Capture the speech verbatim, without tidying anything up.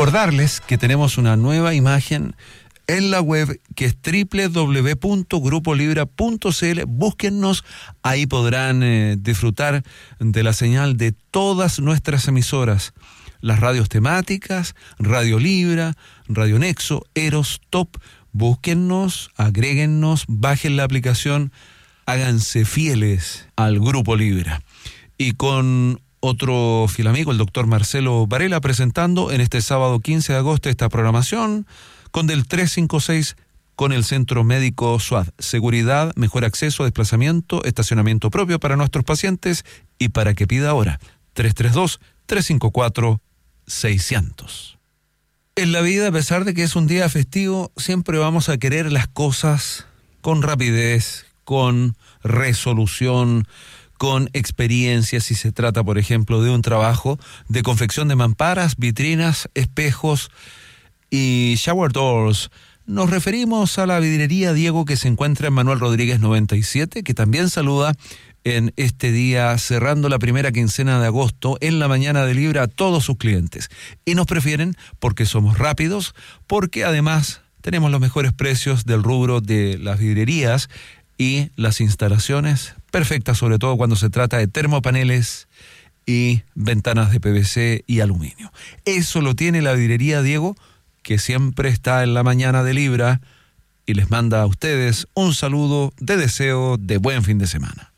Recordarles que tenemos una nueva imagen en la web que es doble u doble u doble u punto grupo libra punto c l. Búsquennos, ahí podrán eh, disfrutar de la señal de todas nuestras emisoras, las radios temáticas, Radio Libra, Radio Nexo, Eros, Top. Búsquennos, agréguennos, bajen la aplicación, háganse fieles al Grupo Libra. Y con otro fiel amigo, el doctor Marcelo Varela, presentando en este sábado quince de agosto esta programación con Del trescientos cincuenta y seis, con el Centro Médico SUAD. Seguridad, mejor acceso, desplazamiento, estacionamiento propio para nuestros pacientes y para que pida ahora. tres tres dos, tres cinco cuatro, seiscientos. En la vida, a pesar de que es un día festivo, siempre vamos a querer las cosas con rapidez, con resolución, con experiencia, si se trata, por ejemplo, de un trabajo de confección de mamparas, vitrinas, espejos y shower doors. Nos referimos a la vidriería Diego, que se encuentra en Manuel Rodríguez noventa y siete, que también saluda en este día, cerrando la primera quincena de agosto, en la mañana de Libra, a todos sus clientes. Y nos prefieren porque somos rápidos, porque además tenemos los mejores precios del rubro de las vidrierías y las instalaciones perfectas, sobre todo cuando se trata de termopaneles y ventanas de P V C y aluminio. Eso lo tiene la vidriería Diego, que siempre está en la mañana de Libra, y les manda a ustedes un saludo de deseo de buen fin de semana.